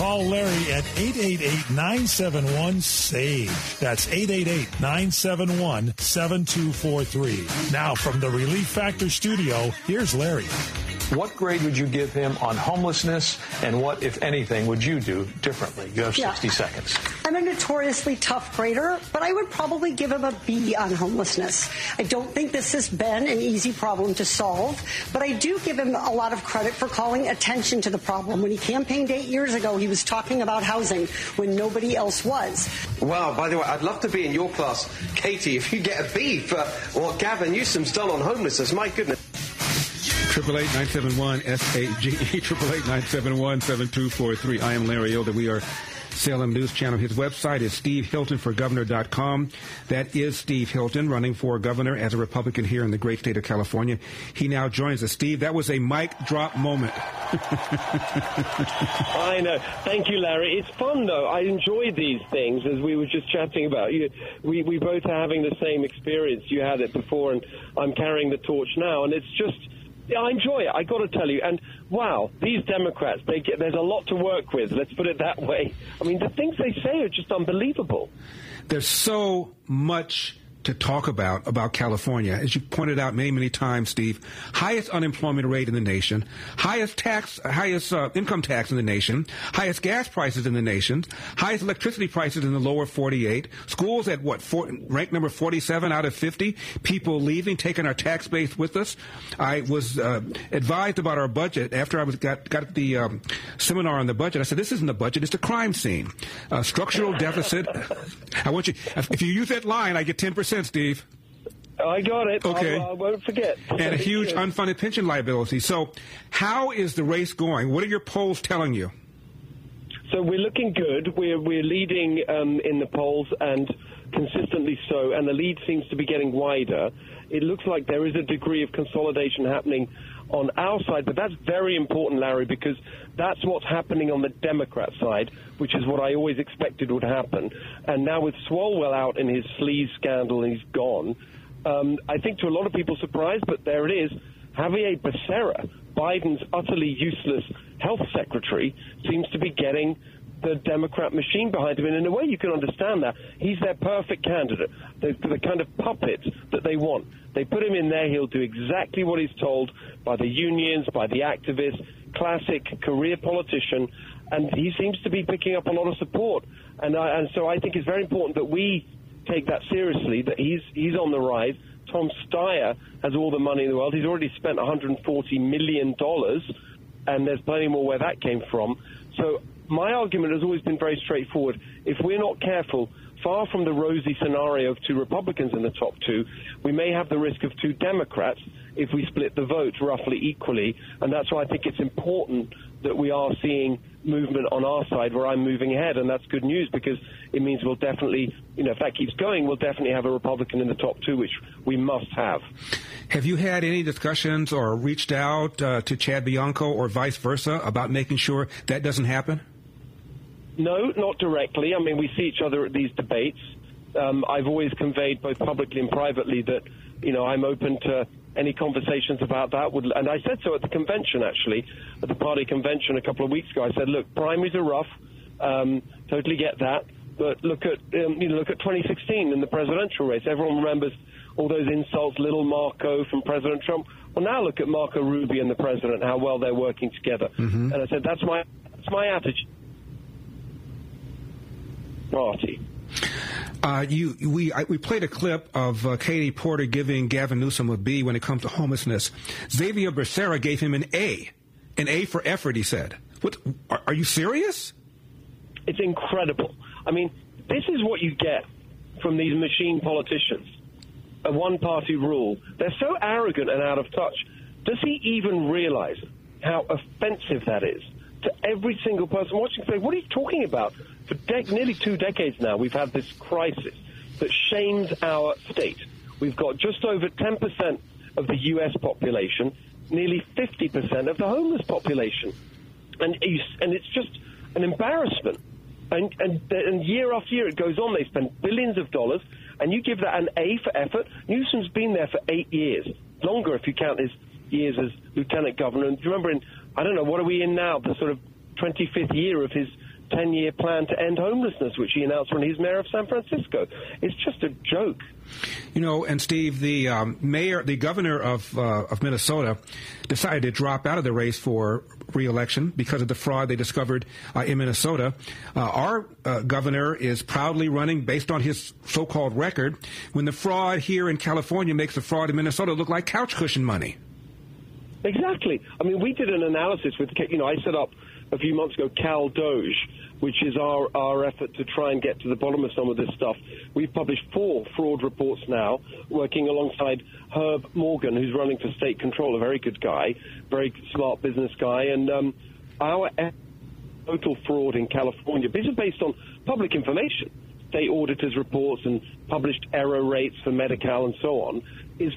Call Larry at 888-971-SAGE. That's 888-971-7243. Now, from the Relief Factor studio, here's Larry. What grade would you give him on homelessness, and what, if anything, would you do differently? You have 60 seconds. I'm a notoriously tough grader, but I would probably give him a B on homelessness. I don't think this has been an easy problem to solve, but I do give him a lot of credit for calling attention to the problem. When he campaigned 8 years ago, he was talking about housing when nobody else was. Wow, by the way, I'd love to be in your class, Katie, if you get a B for what Gavin Newsom's done on homelessness. My goodness. 888-971-SAGE, 888-971-7243. I am Larry Elder. We are Salem News Channel. His website is SteveHiltonForGovernor.com. That is Steve Hilton, running for governor as a Republican here in the great state of California. He now joins us. Steve, that was a mic drop moment. I know. Thank you, Larry. It's fun, though. I enjoy these things, as we were just chatting about. We both are having the same experience. You had it before, and I'm carrying the torch now, and it's just... Yeah, I enjoy it, I got to tell you. And, wow, these Democrats, there's a lot to work with, let's put it that way. I mean, the things they say are just unbelievable. There's so much to talk about California. As you pointed out many, many times, Steve, highest unemployment rate in the nation, highest income tax in the nation, highest gas prices in the nation, highest electricity prices in the lower 48, schools at rank number 47 out of 50, people leaving, taking our tax base with us. I was advised about our budget after I got the seminar on the budget. I said, this isn't the budget, it's the crime scene. Structural deficit. I want you, if you use that line, I get 10%. Steve. I got it. Okay. I won't forget. And a huge unfunded pension liability. So how is the race going? What are your polls telling you? So we're looking good. We're leading in the polls, and consistently so, and the lead seems to be getting wider. It looks like there is a degree of consolidation happening on our side, but that's very important, Larry, because that's what's happening on the Democrat side, which is what I always expected would happen. And now with Swalwell out in his sleaze scandal and he's gone, I think to a lot of people's surprise, but there it is, Javier Becerra, Biden's utterly useless health secretary, seems to be getting the Democrat machine behind him. And in a way, you can understand that. He's their perfect candidate, the kind of puppet that they want. They put him in there, he'll do exactly what he's told by the unions, by the activists, classic career politician, and he seems to be picking up a lot of support. And so I think it's very important that we take that seriously, that he's on the rise. Tom Steyer has all the money in the world. He's already spent $140 million, and there's plenty more where that came from. So my argument has always been very straightforward. If we're not careful, far from the rosy scenario of two Republicans in the top two, we may have the risk of two Democrats if we split the vote roughly equally. And that's why I think it's important that we are seeing movement on our side where I'm moving ahead. And that's good news, because it means we'll definitely, if that keeps going, we'll definitely have a Republican in the top two, which we must have. Have you had any discussions or reached out to Chad Bianco or vice versa about making sure that doesn't happen? No, not directly. I mean, we see each other at these debates. I've always conveyed, both publicly and privately, that, I'm open to any conversations about that. And I said so at the convention, actually, at the party convention a couple of weeks ago. I said, look, primaries are rough. Totally get that. But look at 2016 in the presidential race. Everyone remembers all those insults, little Marco from President Trump. Well, now look at Marco Rubio and the president, how well they're working together. Mm-hmm. And I said, that's my attitude. Party. We played a clip of Katie Porter giving Gavin Newsom a B when it comes to homelessness. Xavier Becerra gave him an A for effort. He said, "What? Are you serious?" It's incredible. I mean, this is what you get from these machine politicians. A one-party rule. They're so arrogant and out of touch. Does he even realize how offensive that is to every single person watching? Say, what are you talking about? For nearly 2 decades now, we've had this crisis that shames our state. We've got just over 10% of the U.S. population, nearly 50% of the homeless population. And it's just an embarrassment. And year after year it goes on. They spend billions of dollars, and you give that an A for effort. Newsom's been there for 8 years, longer if you count his years as lieutenant governor. And do you remember what are we in now, the sort of 25th year of his 10-year plan to end homelessness, which he announced when he's mayor of San Francisco. It's just a joke. You know, and Steve, the governor of Minnesota decided to drop out of the race for re-election because of the fraud they discovered in Minnesota. Our governor is proudly running based on his so-called record, when the fraud here in California makes the fraud in Minnesota look like couch cushion money. Exactly. I mean, we did an analysis with, I set up a few months ago Cal Doge, which is our effort to try and get to the bottom of some of this stuff. We've published 4 fraud reports now, working alongside Herb Morgan, who's running for state control, a very good guy, very smart business guy. And our total fraud in California, this is based on public information, state auditors' reports and published error rates for Medi-Cal and so on, is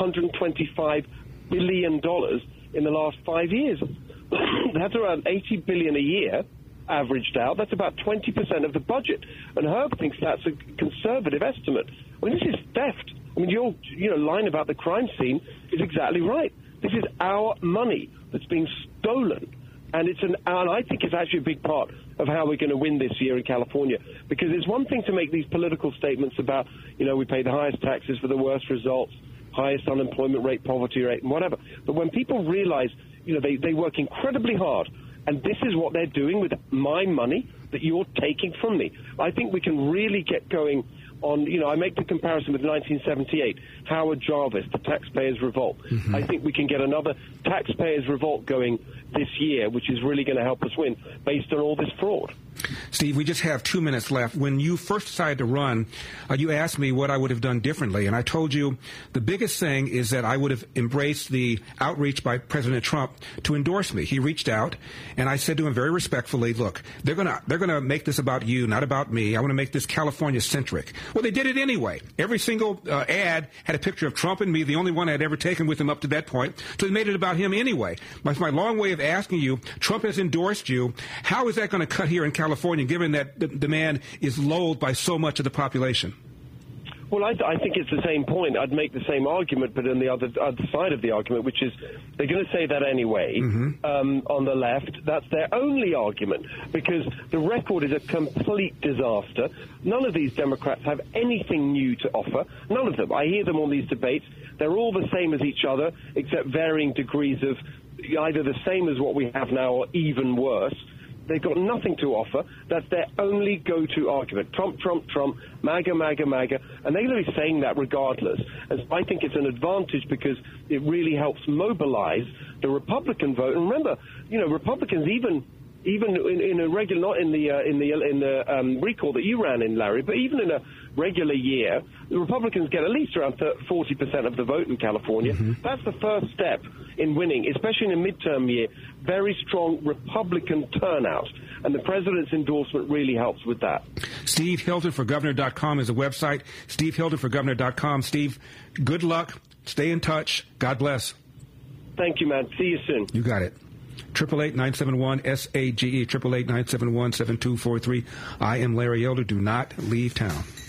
$425 billion in the last 5 years. That's around $80 billion a year, averaged out. That's about 20% of the budget. And Herb thinks that's a conservative estimate. I mean, this is theft. I mean, your line about the crime scene is exactly right. This is our money that's being stolen. And I think it's actually a big part of how we're going to win this year in California. Because it's one thing to make these political statements about, we pay the highest taxes for the worst results, highest unemployment rate, poverty rate, and whatever. But when people realize, they work incredibly hard, and this is what they're doing with my money that you're taking from me, I think we can really get going on, I make the comparison with 1978, Howard Jarvis, the Taxpayers' Revolt. Mm-hmm. I think we can get another Taxpayers' Revolt going this year, which is really going to help us win based on all this fraud. Steve, we just have 2 minutes left. When you first decided to run, you asked me what I would have done differently, and I told you the biggest thing is that I would have embraced the outreach by President Trump to endorse me. He reached out, and I said to him very respectfully, look, they're gonna make this about you, not about me. I want to make this California-centric. Well, they did it anyway. Every single ad had a picture of Trump and me, the only one I'd ever taken with him up to that point, so they made it about him anyway. My long way of asking you, Trump has endorsed you. How is that going to cut here in California, given that the man is loathed by so much of the population? Well, I think it's the same point. I'd make the same argument, but on the other side of the argument, which is they're going to say that anyway. Mm-hmm. On the left, that's their only argument, because the record is a complete disaster. None of these Democrats have anything new to offer. None of them. I hear them on these debates. They're all the same as each other, except varying degrees of either the same as what we have now or even worse. They've got nothing to offer. That's their only go-to argument. Trump, Trump, Trump, MAGA, MAGA, MAGA. And they're going to be saying that regardless. And I think it's an advantage because it really helps mobilize the Republican vote. And remember, Republicans even in a regular, not in the recall that you ran in, Larry, but even in a regular year, the Republicans get at least around 40% of the vote in California. Mm-hmm. That's the first step in winning, especially in a midterm year. Very strong Republican turnout, and the president's endorsement really helps with that. Steve Hilton for Governor.com is a website. Steve Hilton for Governor.com. Steve, good luck. Stay in touch. God bless. Thank you, man. See you soon. You got it. 888-971-SAGE, 888-971-7243. I am Larry Elder. Do not leave town.